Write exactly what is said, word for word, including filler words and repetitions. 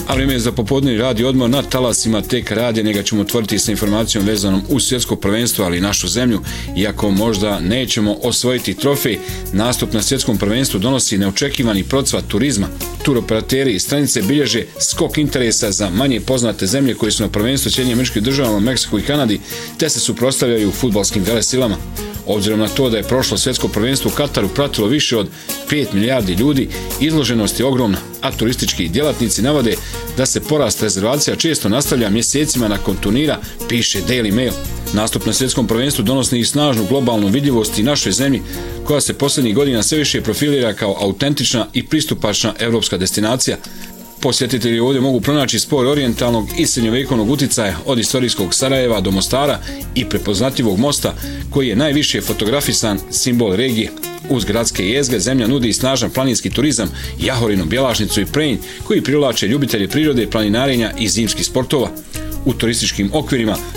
A vrijeme je za popodnevni radio odmor na talasima tek radija, njega ćemo otvoriti sa informacijom vezanom uz svjetsko prvenstvo, ali i našu zemlju. Iako možda nećemo osvojiti trofej, nastup na svjetskom prvenstvu donosi neočekivani procvat turizma. Turoperateri i stranice bilježe skok interesa za manje poznate zemlje koje su na prvenstvu Sjedinjenih Američkih Država, Meksiku i Kanadi, te se suprotstavljaju fudbalskim velesilama. Obzirom na to da je prošlo svjetsko prvenstvo u Kataru pratilo više od pet milijardi ljudi, izloženost je ogromna, a turistički djelatnici navode da se porast rezervacija često nastavlja mjesecima nakon turnira, piše Daily Mail. Nastup na svjetskom prvenstvu donosi i snažnu globalnu vidljivost i našoj zemlji, koja se posljednjih godina sve više profilira kao autentična i pristupačna evropska destinacija. Posjetitelji ovdje mogu pronaći spor orijentalnog i srednjovjekovnog uticaja od istorijskog Sarajeva do Mostara i prepoznatljivog mosta koji je najviše fotografisan simbol regije. Uz gradske jezgre zemlja nudi i snažan planinski turizam, Jahorinu, Bjelašnicu i Prenj koji privlače ljubitelje prirode, planinarenja i zimskih sportova. U turističkim okvirima